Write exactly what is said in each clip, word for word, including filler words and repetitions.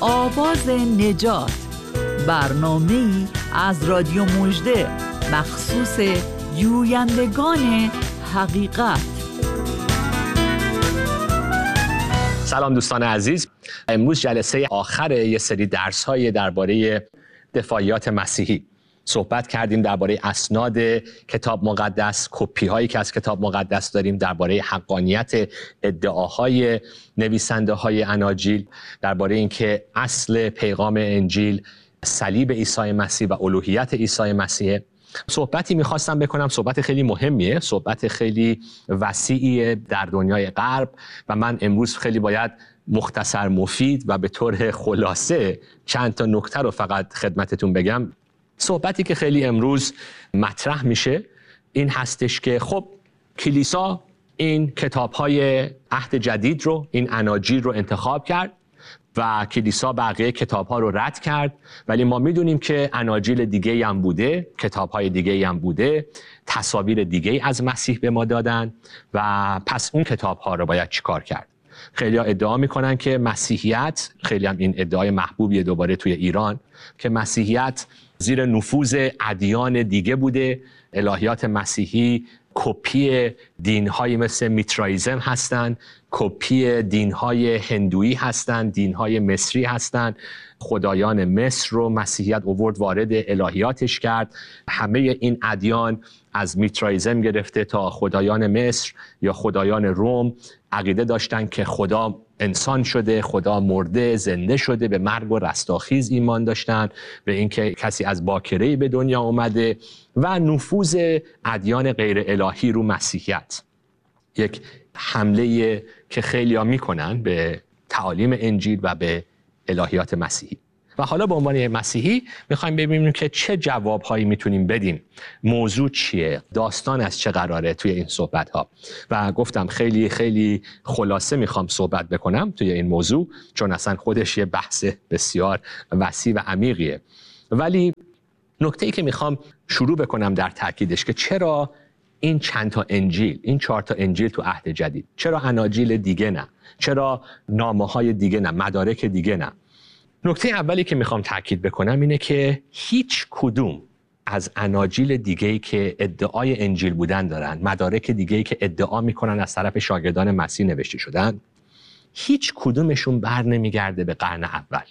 آواز نجات، برنامه‌ای از رادیو مژده مخصوص جویندگان حقیقت. سلام دوستان عزیز، امروز جلسه آخر یه سری درس‌های درباره دفاعیات مسیحی. صحبت کردیم درباره اسناد کتاب مقدس، کپی‌هایی که از کتاب مقدس داریم، درباره حقانیت ادعاهای نویسنده‌های اناجیل، درباره اینکه اصل پیغام انجیل صلیب عیسی مسیح و الوهیت عیسی مسیح. صحبتی میخواستم بکنم، صحبت خیلی مهمیه، صحبت خیلی وسیعیه در دنیای غرب و من امروز خیلی باید مختصر مفید و به طور خلاصه چند تا نکته رو فقط خدمتتون بگم. صحبتی که خیلی امروز مطرح میشه این هستش که خب کلیسا این کتاب‌های عهد جدید رو، این اناجیل رو انتخاب کرد و کلیسا بقیه کتاب‌ها رو رد کرد، ولی ما میدونیم که اناجیل دیگه‌ای هم بوده، کتاب‌های دیگه‌ای هم بوده، تصاویر دیگه‌ای از مسیح به ما دادن و پس اون کتاب‌ها رو باید چیکار کرد؟ خیلی ها ادعا میکنن که مسیحیت، خیلی هم این ادعای محبوبیه دوباره توی ایران، که مسیحیت زیر نفوذ ادیان دیگه بوده، الهیات مسیحی کپی دین‌های مثل میترائیزم هستند، کپی دین‌های هندویی هستند، دین‌های مصری هستند. خدایان مصر رو مسیحیت آورد وارد الهیاتش کرد. همه این ادیان از میترائیزم گرفته تا خدایان مصر یا خدایان روم عقیده داشتن که خدا انسان شده، خدا مرده، زنده شده، به مرگ و رستاخیز ایمان داشتن، به اینکه کسی از باکره‌ای به دنیا اومده و نفوذ ادیان غیر الهی رو مسیحیت. یک حمله که خیلی‌ها میکنن به تعالیم انجیل و به الهیات مسیحی. و حالا به عنوان مسیحی میخوایم ببینیم که چه جوابهایی میتونیم بدیم، موضوع چیه، داستان از چه قراره توی این صحبت ها. و گفتم خیلی خیلی خلاصه میخوام صحبت بکنم توی این موضوع، چون اصلا خودش یه بحث بسیار وسیع و عمیقیه. ولی نکته‌ای که میخوام شروع بکنم در تاکیدش که چرا این چند تا انجیل، این چهار تا انجیل تو عهد جدید، چرا اناجیل دیگه نه، چرا نامه‌های دیگه نه، مدارک دیگه نه. نکته اولی که میخوام تاکید بکنم اینه که هیچ کدوم از اناجیل دیگه‌ای که ادعای انجیل بودن دارن، مدارک دیگه‌ای که ادعا میکنن از طرف شاگردان مسیح نوشته شدن، هیچ کدومشون بر نمیگرده به قرن اول.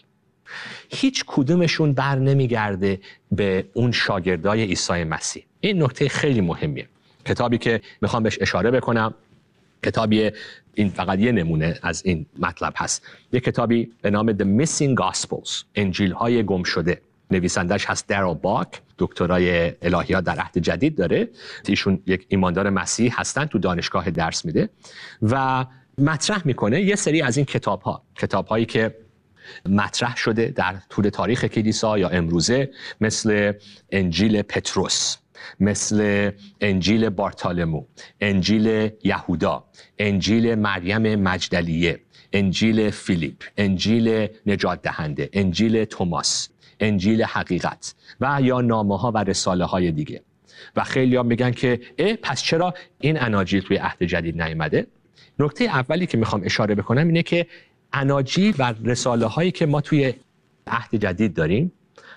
هیچ کدومشون بر نمیگرده به اون شاگردای عیسی مسیح. این نکته خیلی مهمیه. کتابی که میخوام بهش اشاره بکنم، کتابی، این فقط یه نمونه از این مطلب هست، یه کتابی به نام The Missing Gospels، انجیل های گم شده. نویسندش هست دارل باک، دکترای الهیات در عهد جدید داره. ایشون یک ایماندار مسیحی هستن، تو دانشگاه درس میده و مطرح میکنه یه سری از این کتاب ها، کتاب هایی که مطرح شده در طول تاریخ کلیسا یا امروزه، مثل انجیل پتروس، مثل انجیل بارتالمو، انجیل یهودا، انجیل مریم مجدلیه، انجیل فیلیپ، انجیل نجات دهنده، انجیل توماس، انجیل حقیقت و یا نامه‌ها و رساله های دیگه. و خیلی ها میگن که اه پس چرا این اناجیل توی عهد جدید نیامده؟ نکته اولی که میخوام اشاره بکنم اینه که اناجیل و رساله هایی که ما توی عهد جدید داریم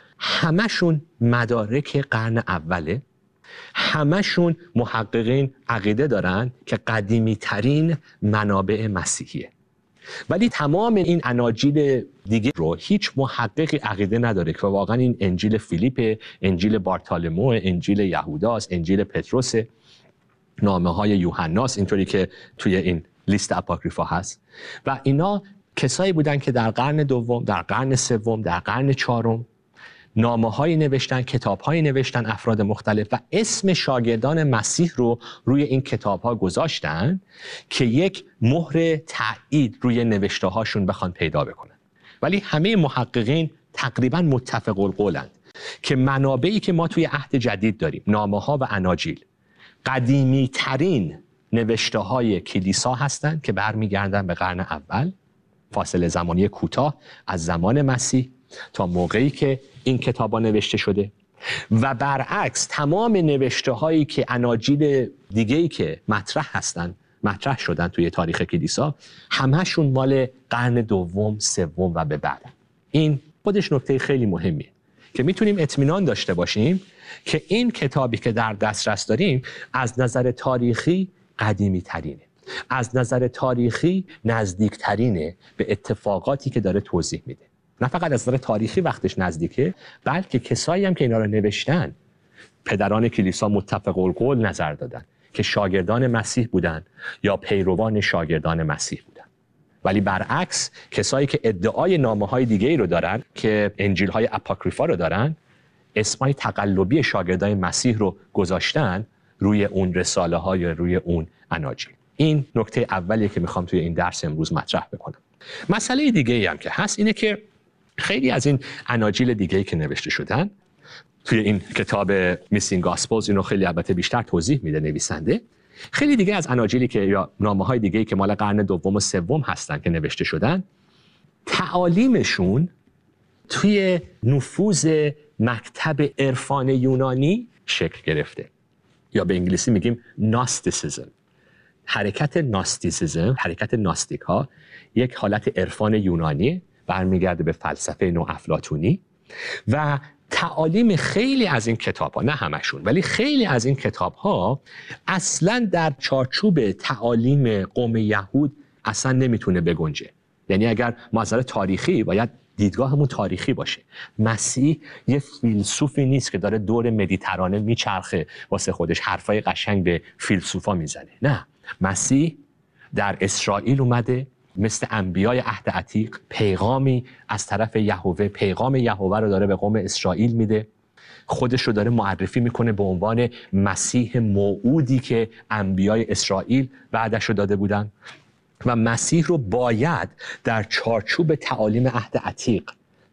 همشون مدارک قرن اوله، همشون محققین عقیده دارن که قدیمی ترین منابع مسیحیه. ولی تمام این اناجیل دیگه رو هیچ محققی عقیده نداره که واقعا این انجیل فیلیپ، انجیل بارتالمو، انجیل یهوداست، انجیل پتروس، نامه های یوحناست، اینطوری که توی این لیست اپاکریفا هست. و اینا کسایی بودن که در قرن دوم، در قرن سوم، در قرن چهارم نامه‌هایی نوشتن، کتاب‌هایی نوشتن، افراد مختلف، و اسم شاگردان مسیح رو روی این کتاب‌ها گذاشتن که یک مهر تایید روی نوشته‌هاشون بخوان پیدا بکنن. ولی همه محققین تقریباً متفق القولند که منابعی که ما توی عهد جدید داریم، نامه‌ها و اناجیل، قدیمی ترین نوشته‌های کلیسا هستند که برمیگردن به قرن اول، فاصله زمانی کوتاه از زمان مسیح تا موقعی که این کتابا نوشته شده. و برعکس تمام نوشته هایی که اناجیل دیگه‌ای که مطرح هستن، مطرح شدن توی تاریخ کلیسا، همه‌شون مال قرن دوم، سوم و به بعد. این خودش نکته خیلی مهمیه که میتونیم اطمینان داشته باشیم که این کتابی که در دسترس داریم از نظر تاریخی قدیمی ترینه، از نظر تاریخی نزدیک ترینه به اتفاقاتی که داره توضیح میده. نه فقط از نظر تاریخی وقتش نزدیکه، بلکه کسایی هم که اینا رو نوشتن پدران کلیسا متفق القول نظر دادن که شاگردان مسیح بودن یا پیروان شاگردان مسیح بودن. ولی برعکس کسایی که ادعای نامه‌های دیگه‌ای رو دارن که انجیل‌های اپوکریفا رو دارن، اسمای تقلبی شاگردان مسیح رو گذاشتن روی اون رساله های روی اون اناجیل. این نکته اولیه که میخوام توی این درس امروز مطرح بکنم. مسئله دیگه ای هم که هست اینه که خیلی از این اناجیل دیگه‌ای که نوشته شدن توی این کتاب میسینگ گاسپلز، اینو خیلی البته بیشتر توضیح میده نویسنده، خیلی دیگه از اناجیلی که یا نامه‌های دیگه‌ای که مال قرن دوم و سوم هستن که نوشته شدن، تعالیمشون توی نفوذ مکتب عرفان یونانی شکل گرفته، یا به انگلیسی میگیم ناستیسیزم. حرکت ناستیسیزم، حرکت ناستیک ها، یک حالت عرفان یونانی برمیگرده به فلسفه نو افلاطونی و تعالیم خیلی از این کتاب ها، نه همشون ولی خیلی از این کتاب ها اصلا در چارچوب تعالیم قوم یهود اصلا نمیتونه بگنجه. یعنی اگر نظر تاریخی باید دیدگاهمون تاریخی باشه. مسیح یه فیلسوفی نیست که داره دور مدیترانه میچرخه واسه خودش حرفای قشنگ به فیلسوفا میزنه. نه، مسیح در اسرائیل اومده، مثل انبیای عهد عتیق پیغامی از طرف یهوه، پیغام یهوه رو داره به قوم اسرائیل میده، خودش رو داره معرفی میکنه به عنوان مسیح موعودی که انبیای اسرائیل بعدش رو داده بودن و مسیح رو باید در چارچوب تعالیم عهد عتیق،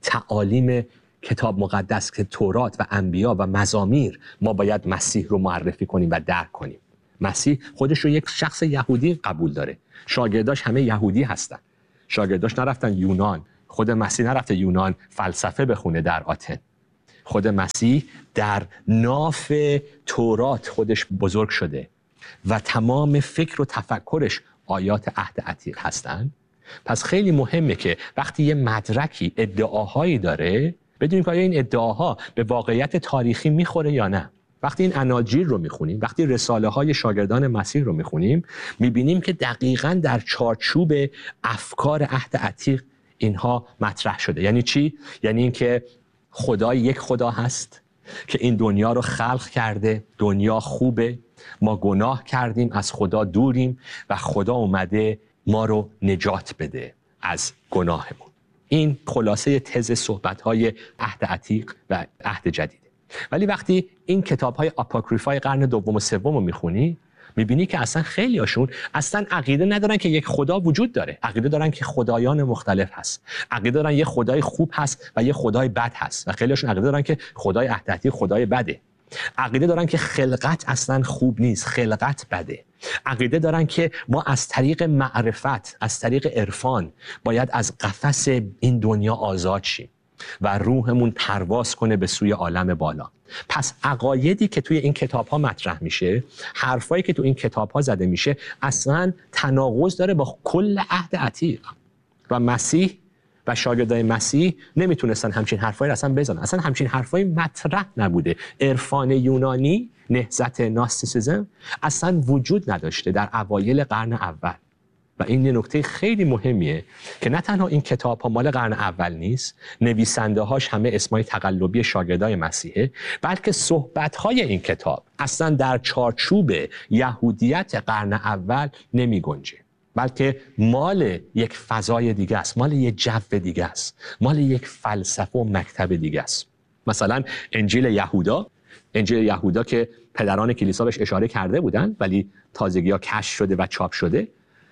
تعالیم کتاب مقدس که تورات و انبیا و مزامیر، ما باید مسیح رو معرفی کنیم و درک کنیم. مسیح خودش رو یک شخص یهودی قبول داره، شاگرداش همه یهودی هستن، شاگرداش نرفتن یونان، خود مسیح نرفته یونان فلسفه بخونه در آتن، خود مسیح در ناف تورات خودش بزرگ شده و تمام فکر و تفکرش آیات عهد عتیق هستن. پس خیلی مهمه که وقتی یه مدرکی ادعاهایی داره بدونیم که آیا این ادعاها به واقعیت تاریخی میخوره یا نه. وقتی این اناجیل رو میخونیم، وقتی رساله های شاگردان مسیح رو میخونیم، میبینیم که دقیقاً در چارچوب افکار عهد عتیق اینها مطرح شده. یعنی چی؟ یعنی اینکه خدا یک خدا هست که این دنیا رو خلق کرده، دنیا خوبه، ما گناه کردیم، از خدا دوریم و خدا اومده ما رو نجات بده از گناهمون. این خلاصه تز صحبت‌های عهد عتیق و عهد جدیده. ولی وقتی این کتاب‌های آپوکریفای قرن دوم و سوم رو می‌خونی، می‌بینی که اصلا خیلی هاشون اصلا عقیده ندارن که یک خدا وجود داره. عقیده دارن که خدایان مختلف هست. عقیده دارن یه خدای خوب هست و یه خدای بد هست. و خیلی هاشون عقیده دارن که خدای عهد عتیق خدای بده. عقیده دارن که خلقت اصلا خوب نیست، خلقت بده. عقیده دارن که ما از طریق معرفت، از طریق عرفان باید از قفس این دنیا آزاد شیم و روحمون پرواز کنه به سوی عالم بالا. پس عقایدی که توی این کتاب‌ها مطرح میشه، حرفایی که توی این کتاب‌ها زده میشه، اصلا تناقض داره با کل عهد عتیق و مسیح و شاگردای مسیح نمیتونستن همچین حرفایی اصلا بزنن. اصلا همچین حرفایی مطرح نبوده. عرفان یونانی، نهضت ناستیسیزم اصلا وجود نداشته در اوایل قرن اول. و این یه نکته خیلی مهمیه که نه تنها این کتاب ها مال قرن اول نیست، نویسنده هاش همه اسمای تقلبی شاگردای مسیحه، بلکه صحبت های این کتاب اصلا در چارچوب یهودیت قرن اول نمی گنجه، بلکه مال یک فضای دیگه است، مال یک جو دیگه است، مال یک فلسفه و مکتب دیگه است. مثلا انجیل یهودا، انجیل یهودا که پدران کلیسا بهش اشاره کرده بودن ولی تازگی ها کشف شده و چاپ شده،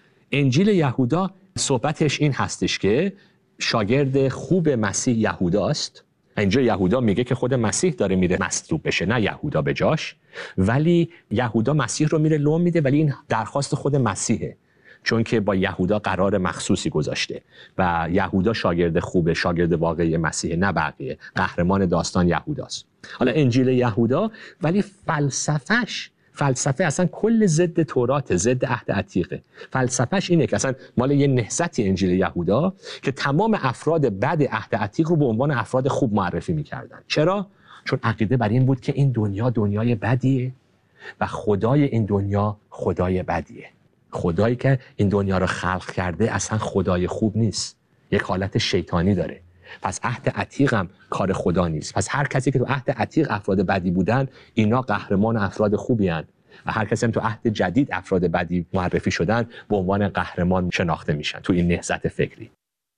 انجیل یهودا صحبتش این هستش که شاگرد خوب مسیح یهوداست. انجیل یهودا میگه که خود مسیح داره میره مصلوب بشه، نه یهودا به جاش، ولی یهودا مسیح رو میره لوم میده، ولی این درخواست خود مسیحه، چون که با یهودا قرار مخصوصی گذاشته و یهودا شاگرد خوبه، شاگرد واقعی مسیحه، نه بقیه. قهرمان داستان یهوداست. حالا انجیل یهودا ولی فلسفهش فلسفه اصلا کل ضد تورات، ضد عهد عتیقه. فلسفهش اینه که اصلا مال یه نهضت انجیل یهودا که تمام افراد بد عهد عتیق رو به عنوان افراد خوب معرفی میکردن. چرا؟ چون عقیده بر این بود که این دنیا دنیای بدیه و خدای این دنیا خدای بدیه. خدایی که این دنیا رو خلق کرده اصلا خدای خوب نیست، یک حالت شیطانی داره. پس عهد عتیق هم کار خدا نیست. پس هر کسی که تو عهد عتیق افراد بدی بودن، اینا قهرمان افراد خوبی هن. و هر کسی هم تو عهد جدید افراد بدی معرفی شدن به عنوان قهرمان شناخته میشن تو این نهضت فکری.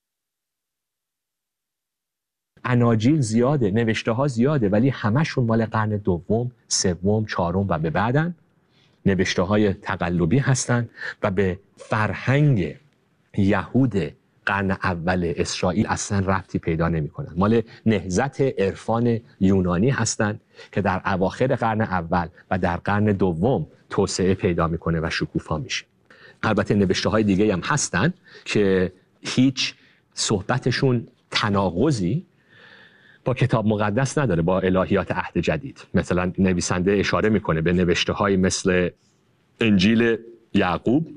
اناجیل زیاده، نوشته ها زیاده، ولی همشون مال قرن دوم، سوم، چهارم و به بعدن. نوشته های تقلبی هستن و به فرهنگ یهود قرن اول اسرائیل اصلا ربطی پیدا نمی کنن. مال نهضت عرفان یونانی هستند که در اواخر قرن اول و در قرن دوم توسعه پیدا میکنه و شکوفا میشه. البته نوشته های دیگه هم هستن که هیچ صحبتشون تناقضی با کتاب مقدس نداره، با الهیات عهد جدید. مثلا نویسنده اشاره میکنه به نوشته های مثل انجیل یعقوب،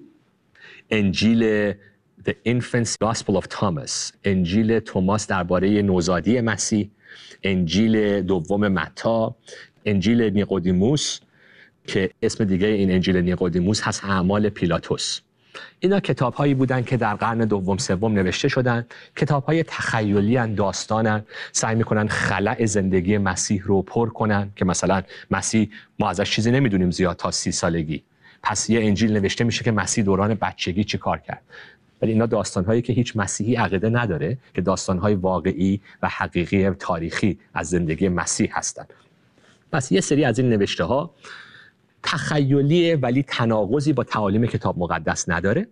انجیل The Infant's Gospel of Thomas، انجیل توماس درباره نوزادی مسیح، انجیل دوم متی، انجیل نیقودیموس که اسم دیگه این انجیل نیقودیموس هست اعمال پیلاتوس. اینا کتاب هایی بودن که در قرن دوم سوم نوشته شدن. کتاب های تخیلی ان، داستانن، سعی میکنن خلأ زندگی مسیح رو پر کنن که مثلا مسیح ما ازش چیزی نمیدونیم زیاد تا سی سالگی، پس یه انجیل نوشته میشه که مسیح دوران بچگی چی کار کرد. ولی اینا داستان‌هایی که هیچ مسیحی عقیده نداره که داستان‌های واقعی و حقیقی تاریخی از زندگی مسیح هستند. پس یه سری از این نوشته‌ها تخیلیه ولی تناقضی با تعالیم کتاب مقدس نداره،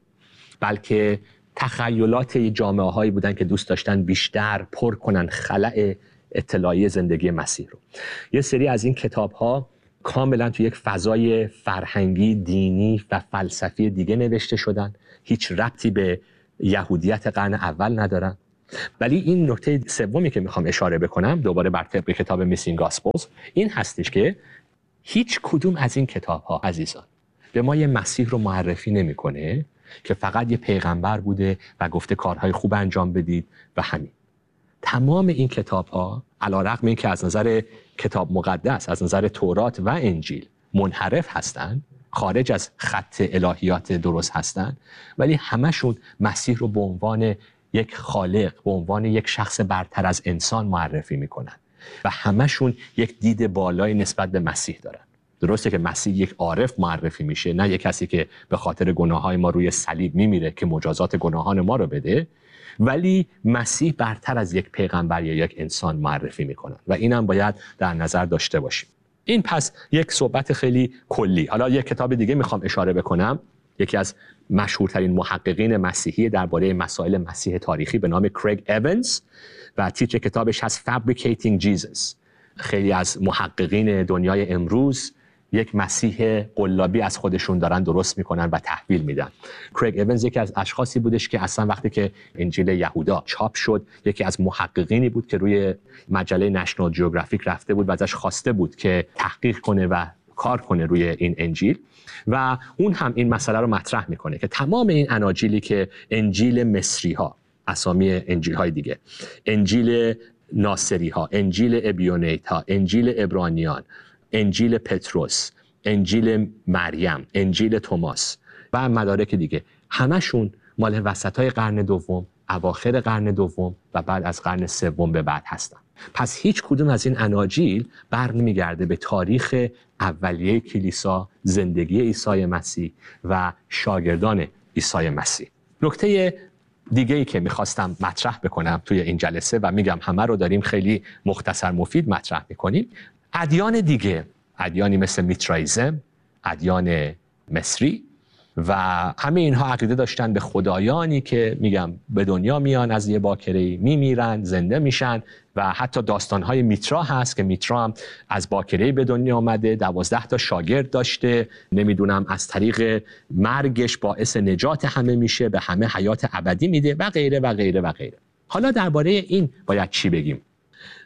بلکه تخیلات جامعه‌هایی بودن که دوست داشتن بیشتر پر کنن خلأ اطلاعی زندگی مسیح رو. یه سری از این کتاب‌ها کاملا تو یک فضای فرهنگی، دینی و فلسفی دیگه نوشته شدن، هیچ ربطی به یهودیت قرن اول ندارن. ولی این نکته سومی که میخوام اشاره بکنم دوباره بر طبق کتاب میسینگ گاسپلز این هستش که هیچ کدوم از این کتاب ها عزیزان به ما یه مسیح رو معرفی نمیکنه که فقط یه پیغمبر بوده و گفته کارهای خوب انجام بدید و همین. تمام این کتاب ها علیرغم این که از نظر کتاب مقدس، از نظر تورات و انجیل منحرف هستند، خارج از خط الهیات درست هستند، ولی همشون مسیح رو به عنوان یک خالق، به عنوان یک شخص برتر از انسان معرفی میکنن و همشون یک دید بالای نسبت به مسیح دارن. درسته که مسیح یک عارف معرفی میشه، نه یک کسی که به خاطر گناههای ما روی صلیب میمیره که مجازات گناهان ما رو بده، ولی مسیح برتر از یک پیغمبر یا یک انسان معرفی میکنن و اینم باید در نظر داشته باشیم. این پس یک صحبت خیلی کلی. حالا یک کتاب دیگه میخوام اشاره بکنم، یکی از مشهورترین محققین مسیحی درباره مسائل مسیح تاریخی به نام کریگ ایونز و تیتر کتابش هست Fabricating Jesus. خیلی از محققین دنیای امروز یک مسیح قلابی از خودشون دارن درست میکنن و تحویل میدن. کریگ ایونز یکی از اشخاصی بودش که اصلا وقتی که انجیل یهودا چاپ شد یکی از محققینی بود که روی مجله نشنال جیوگرافیک رفته بود و ازش خواسته بود که تحقیق کنه و کار کنه روی این انجیل و اون هم این مسئله رو مطرح میکنه که تمام این اناجیلی که انجیل مصری ها، اسامی انجیل های دیگه، انجیل ناصری ها، انجیل ابیونیت ها، انجیل عبرانیان، انجیل پتروس، انجیل مریم، انجیل توماس و مدارک دیگه، همشون مال وسطای قرن دوم، اواخر قرن دوم و بعد از قرن سوم به بعد هستن. پس هیچ کدوم از این اناجیل برمیگرده به تاریخ اولیه کلیسا، زندگی عیسی مسیح و شاگردان عیسی مسیح. نکته دیگه‌ای که میخواستم مطرح بکنم توی این جلسه و میگم همه رو داریم خیلی مختصر مفید مطرح میکنیم، ادیان دیگه، ادیانی مثل میترائیسم، ادیان مصری و همه اینها عقیده داشتن به خدایانی که میگم به دنیا میان از یه باکره‌ای، میمیرن، زنده میشن و حتی داستانهای میترا هست که میترا هم از باکره‌ای به دنیا آمده، دوازده تا شاگرد داشته، نمیدونم از طریق مرگش باعث نجات همه میشه، به همه حیات ابدی میده و غیره و غیره و غیره. حالا درباره این باید چی بگیم؟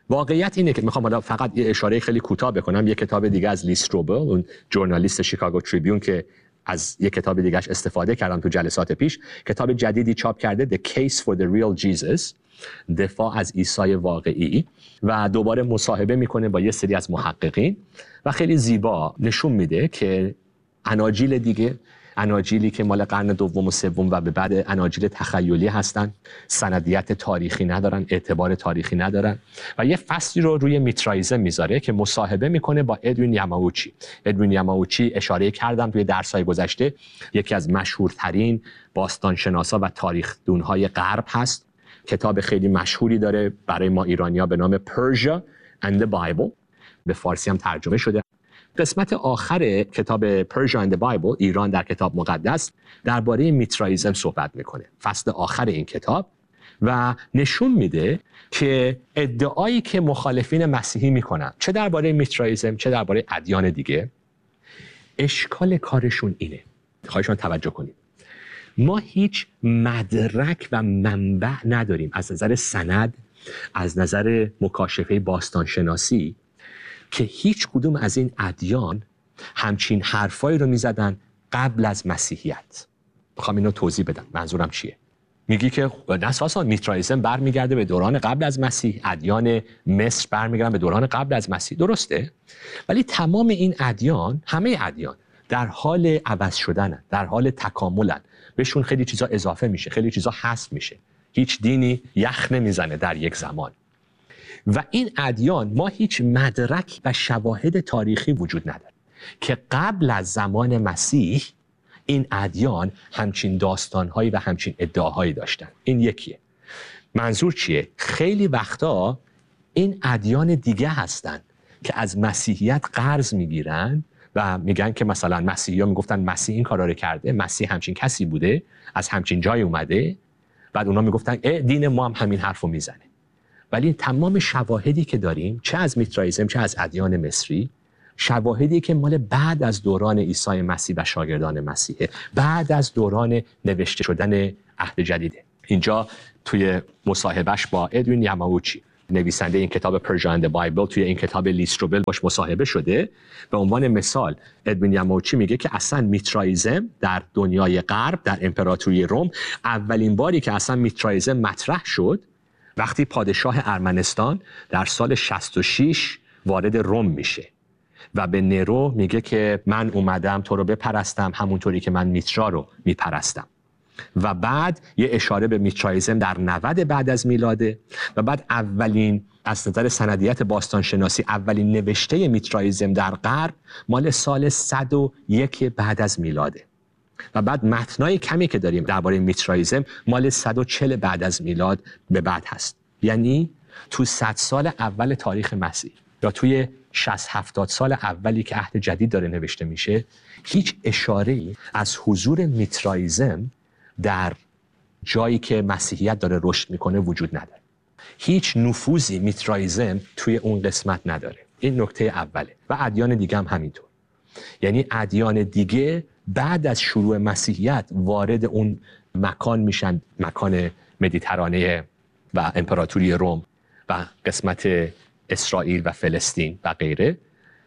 واقعیت اینه که میخوام حالا فقط یه اشاره خیلی کوتاه بکنم. یه کتاب دیگه از لی استروبل، اون ژورنالیست شیکاگو تریبیون که از یه کتاب دیگهش استفاده کردم تو جلسات پیش، کتاب جدیدی چاپ کرده The Case for the Real Jesus، دفاع از عیسی واقعی، و دوباره مصاحبه میکنه با یه سری از محققین و خیلی زیبا نشون میده که اناجیل دیگه، اناجیلی که مال قرن دوم و سوم و به بعد اناجیل تخیلی هستن، سندیت تاریخی ندارن، اعتبار تاریخی ندارن، و یه فصلی رو روی میترائیزم میذاره که مصاحبه میکنه با ادوین یاماوچی. ادوین یاماوچی اشاره کردم توی درس‌های گذشته، یکی از مشهورترین باستانشناسا و تاریخ‌دون‌های غرب هست. کتاب خیلی مشهوری داره برای ما ایرانی‌ها به نام Persia and the Bible، به فارسی هم ترجمه شده. قسمت آخر کتاب Persia and the Bible، ایران در کتاب مقدس، درباره میترائیزم صحبت میکنه، فصل آخر این کتاب، و نشون میده که ادعایی که مخالفین مسیحی میکنن، چه درباره میترائیزم چه درباره ادیان دیگه، اشکال کارشون اینه. خواهشان توجه کنید، ما هیچ مدرک و منبع نداریم از نظر سند، از نظر مکاشفه باستانشناسی، که هیچ کدوم از این ادیان همچین حرفایی رو میزدن قبل از مسیحیت. میخوام اینو توضیح بدم منظورم چیه. میگی که اساسا میترائیزم برمیگرده به دوران قبل از مسیح، ادیان مصر برمیگردن به دوران قبل از مسیح، درسته؟ ولی تمام این ادیان، همه ادیان در حال عوض شدنن، در حال تکاملن، بهشون خیلی چیزا اضافه میشه، خیلی چیزا حذف میشه. هیچ دینی یخ نمیزنه در یک زمان. و این ادیان ما هیچ مدرک و شواهد تاریخی وجود نداره که قبل از زمان مسیح این ادیان همچین داستانهایی و همچین ادعاهایی داشتن. این یکیه. منظور چیه؟ خیلی وقتا این ادیان دیگه هستن که از مسیحیت قرض میگیرن و میگن که مثلا مسیحی ها میگفتن مسیح این کارا رو کرده، مسیح همچین کسی بوده، از همچین جای اومده، بعد اونا میگفتن اه دین ما هم همین حرفو میزنه. ولی تمام شواهدی که داریم، چه از میترائیزم چه از ادیان مصری، شواهدی که مال بعد از دوران عیسی مسیح و شاگردان مسیحه، بعد از دوران نوشته شدن عهد جدیده. اینجا توی مصاحبهش با ادوین یاماوچی، نویسنده این کتاب Persia and the Bible، توی این کتاب لی استروبل باش مصاحبه شده. به عنوان مثال ادوین یاماوچی میگه که اصلا میترائیزم در دنیای غرب، در امپراتوری روم، اولین باری که اصلا میترائیزم مطرح شد وقتی پادشاه ارمنستان در سال شصت و شش وارد روم میشه و به نرو میگه که من اومدم تو رو بپرستم همونطوری که من میترا رو میپرستم. و بعد یه اشاره به میترائیزم در نود بعد از میلاده و بعد اولین، از نظر سندیت باستانشناسی، اولین نوشته میترائیزم در غرب مال سال صد و یک بعد از میلاده. و بعد متنای کمی که داریم درباره میترائیزم مال صد و چهل بعد از میلاد به بعد هست. یعنی تو صد سال اول تاریخ مسیح یا توی شصت هفتاد سال اولی که عهد جدید داره نوشته میشه، هیچ اشاره‌ای از حضور میترائیزم در جایی که مسیحیت داره رشد میکنه وجود نداره. هیچ نفوذی میترائیزم توی اون قسمت نداره. این نکته اوله. و ادیان دیگه هم همینطور. یعنی ادیان دیگه بعد از شروع مسیحیت وارد اون مکان میشن، مکان مدیترانه و امپراتوری روم و قسمت اسرائیل و فلسطین و غیره،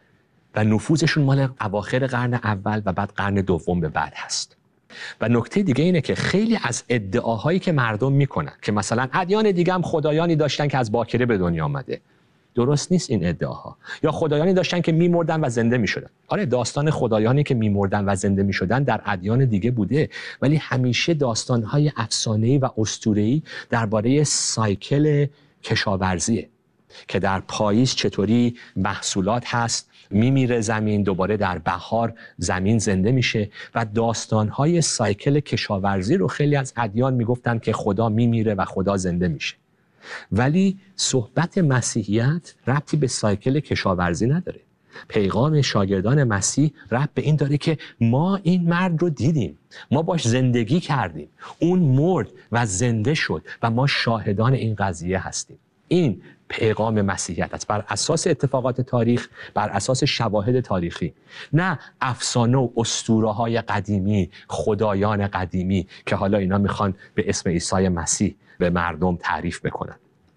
و نفوذشون مال اواخر قرن اول و بعد قرن دوم به بعد هست. و نکته دیگه اینه که خیلی از ادعاهایی که مردم میکنن که مثلا ادیان دیگه هم خدایانی داشتن که از باکره به دنیا آمده، درست نیست این ادعاها. یا خدایانی داشتن که میمردن و زنده میشدن. آره، داستان خدایانی که میمردن و زنده میشدن در ادیان دیگه بوده، ولی همیشه داستانهای افسانه‌ای و اسطوره‌ای درباره سایکل کشاورزیه که در پاییز چطوری محصولات هست، میمیره زمین، دوباره در بهار زمین زنده میشه. و داستانهای سایکل کشاورزی رو خیلی از ادیان میگفتن که خدا میمیره و خدا زنده میشه. ولی صحبت مسیحیت ربطی به سایکل کشاورزی نداره. پیغام شاگردان مسیح ربط به این داره که ما این مرد رو دیدیم، ما باش زندگی کردیم، اون مرد و زنده شد و ما شاهدان این قضیه هستیم. این پیغام مسیحیت است، بر اساس اتفاقات تاریخ، بر اساس شواهد تاریخی، نه افسانه و اسطوره‌های قدیمی، خدایان قدیمی که حالا اینا میخوان به اسم عیسی مسیح به مردم تعریف بکنن.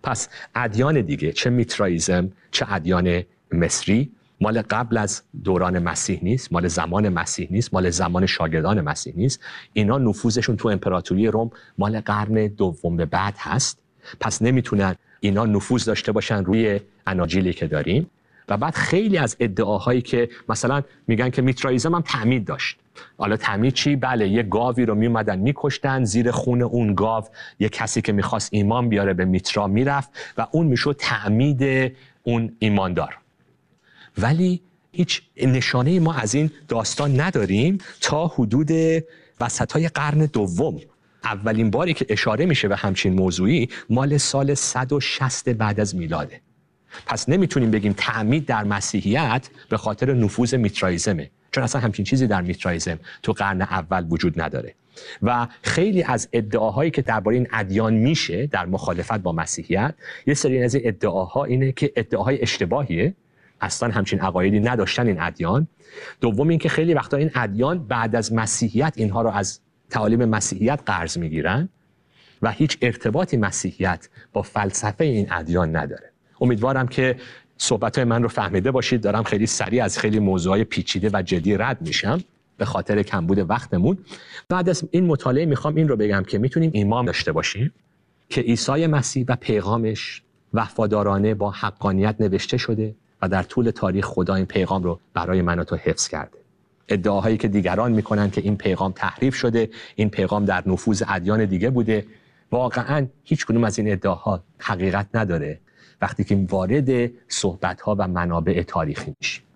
پس ادیان دیگه، چه میترائیسم چه ادیان مصری، مال قبل از دوران مسیح نیست، مال زمان مسیح نیست، مال زمان شاگردان مسیح نیست. اینا نفوذشون تو امپراتوری روم مال قرن دوم به بعد هست. پس نمیتونن اینا نفوذ داشته باشن روی اناجیلی که داریم. و بعد خیلی از ادعاهایی که مثلا میگن که میترائیسم هم تعمید داشت. حالا تعمید چی؟ بله، یه گاوی رو میومدن میکشتن، زیر خون اون گاو یه کسی که میخواست ایمان بیاره به میترا میرفت و اون میشد تعمید اون ایماندار. ولی هیچ نشانه ما از این داستان نداریم تا حدود وسطای قرن دوم. اولین باری که اشاره میشه به همچین موضوعی مال سال صد و شصت بعد از میلاده. پس نمیتونیم بگیم تعمید در مسیحیت به خاطر نفوذ میترائیسمه، چون اصلا همچین چیزی در میترائیسم تو قرن اول وجود نداره. و خیلی از ادعاهایی که درباره این ادیان میشه در مخالفت با مسیحیت، یه سری از این ادعاها اینه که ادعاهای اشتباهیه، اصلا همچین عقایدی نداشتن این ادیان. دوم این که خیلی وقتا این ادیان بعد از مسیحیت اینها رو از تعالیم مسیحیت قرض میگیرن و هیچ ارتباطی مسیحیت با فلسفه این ادیان نداره. امیدوارم که صحبت‌های من رو فهمیده باشید. دارم خیلی سریع از خیلی موضوعای پیچیده و جدی رد میشم به خاطر کمبود وقتمون. بعد از این مطالعه میخوام این رو بگم که میتونیم ایمان داشته باشیم که عیسی مسیح و پیغامش وفادارانه با حقانیت نوشته شده و در طول تاریخ خدا این پیغام رو برای من و تو حفظ کرده. ادعاهایی که دیگران میکنن که این پیغام تحریف شده، این پیغام در نفوذ ادیان دیگه بوده، واقعاً هیچ کدوم از این ادعاها حقیقت نداره وقتی که وارد صحبت‌ها و منابع تاریخی میشیم.